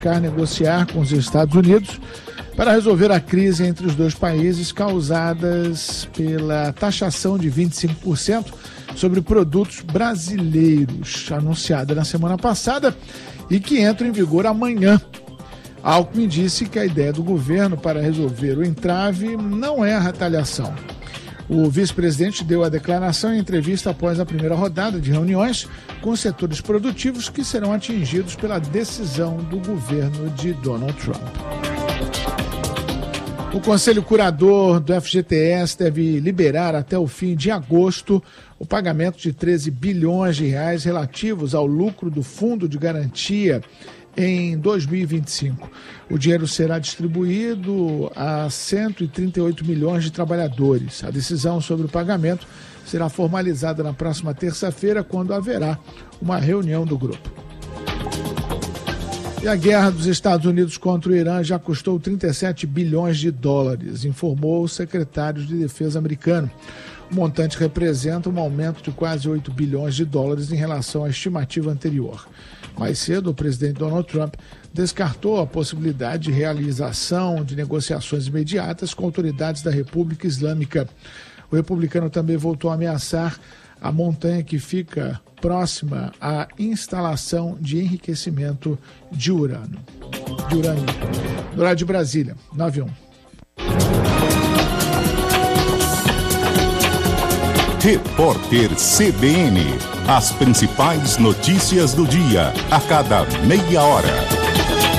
negociar com os Estados Unidos para resolver a crise entre os dois países causadas pela taxação de 25% sobre produtos brasileiros, anunciada na semana passada e que entra em vigor amanhã. Alckmin disse que a ideia do governo para resolver o entrave não é a retaliação. O vice-presidente deu a declaração em entrevista após a primeira rodada de reuniões com setores produtivos que serão atingidos pela decisão do governo de Donald Trump. O Conselho Curador do FGTS deve liberar até o fim de agosto o pagamento de 13 bilhões de reais relativos ao lucro do Fundo de Garantia em 2025. O dinheiro será distribuído a 138 milhões de trabalhadores. A decisão sobre o pagamento será formalizada na próxima terça-feira, quando haverá uma reunião do grupo. E a guerra dos Estados Unidos contra o Irã já custou 37 bilhões de dólares, informou o secretário de Defesa americano. O montante representa um aumento de quase 8 bilhões de dólares em relação à estimativa anterior. Mais cedo, o presidente Donald Trump descartou a possibilidade de realização de negociações imediatas com autoridades da República Islâmica. O republicano também voltou a ameaçar a montanha que fica próxima à instalação de enriquecimento de urânio. Do lado de Brasília, 91. Repórter CBN. As principais notícias do dia, a cada meia hora.